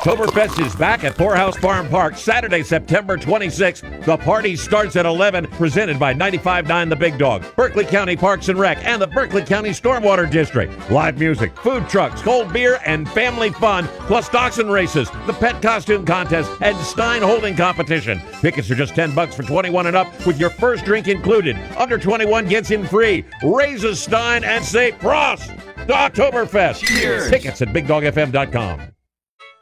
Oktoberfest is back at Poorhouse Farm Park Saturday, September 26th. The party starts at 11, presented by 95.9 The Big Dog, Berkeley County Parks and Rec, and the Berkeley County Stormwater District. Live music, food trucks, cold beer, and family fun, plus dachshund races, the pet costume contest, and Stein holding competition. Tickets are just $10 for 21 and up, with your first drink included. Under 21 gets in free. Raise a Stein and say Prost to Oktoberfest. Cheers. Tickets at BigDogFM.com.